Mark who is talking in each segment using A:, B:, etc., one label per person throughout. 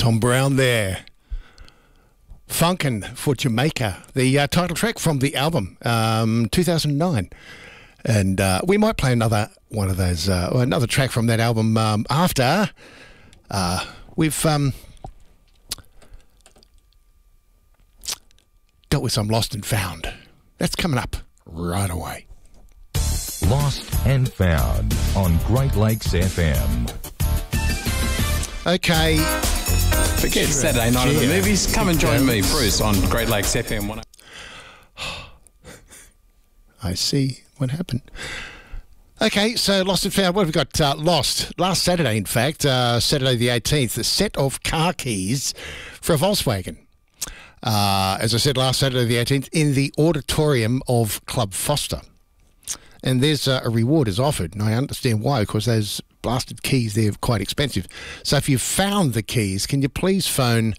A: Tom Brown there. Funkin' for Jamaica, the title track from the album, 2009. And we might play another one of those, another track from that album after we've dealt with some Lost and Found. That's coming up right away.
B: Lost and Found on Great Lakes FM.
A: Okay.
C: Forget Saturday night of the movies. Come and join me, Bruce, on Great Lakes FM 10.
A: I see what happened. Okay, so Lost and Found. What have we got? Lost. Last Saturday, in fact, Saturday the 18th, a set of car keys for a Volkswagen. As I said, last Saturday the 18th, in the auditorium of Club Foster. And there's a reward is offered, and I understand why, because those blasted keys, they're quite expensive. So if you've found the keys, can you please phone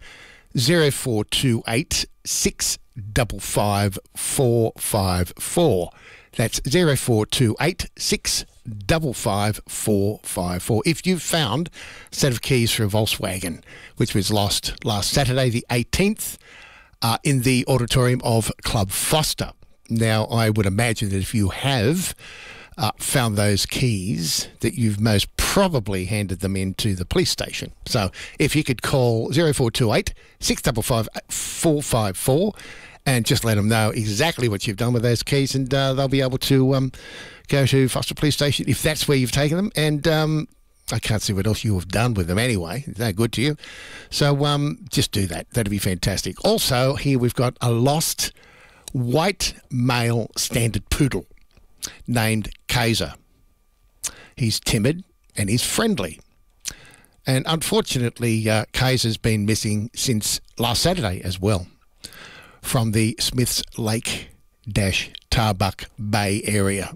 A: 0428 655 454. That's 0428 655 454. If you've found a set of keys for a Volkswagen, which was lost last Saturday, the 18th, in the auditorium of Club Foster. Now, I would imagine that if you have found those keys, that you've most probably handed them into the police station. So if you could call 0428 655 454 and just let them know exactly what you've done with those keys, and they'll be able to go to Foster Police Station if that's where you've taken them. And I can't see what else you have done with them anyway. They're good to you. So just do that. That'd be fantastic. Also, here we've got a lost white male standard poodle named Kaiser. He's timid and he's friendly. And unfortunately, Kaiser's been missing since last Saturday as well from the Smiths Lake-Tarbuck Bay area.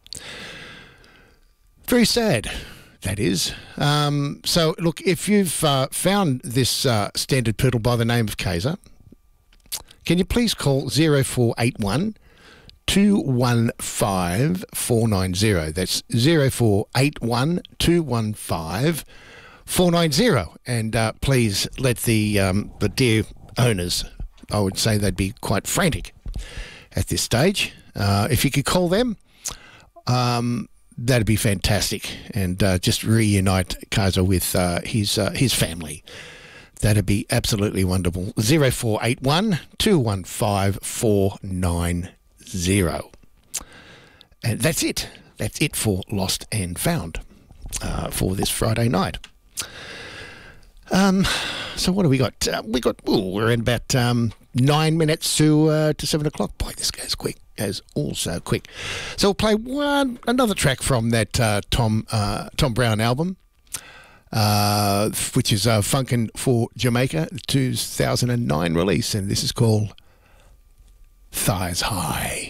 A: Very sad, that is. So, look, if you've found this standard poodle by the name of Kaiser, can you please call 0481 215 490. That's 0481 215 490. And please let the dear owners, I would say they'd be quite frantic at this stage. If you could call them, that'd be fantastic. And just reunite Kaiser with his family. That'd be absolutely wonderful. 0481 215 490. And that's it. That's it for Lost and Found for this Friday night. So what do we got? We're in about 9 minutes to 7 o'clock. Boy, this goes quick. Goes all so quick. So we'll play another track from that Tom Brown album, which is Funkin' for Jamaica, 2009 release, and this is called Thighs High.